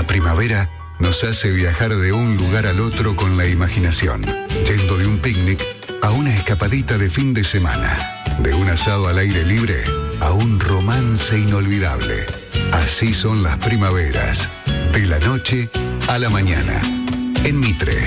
primavera nos hace viajar de un lugar al otro con la imaginación, yendo de un picnic a una escapadita de fin de semana, de un asado al aire libre a un romance inolvidable. Así son las primaveras, de la noche a la mañana, en Mitre.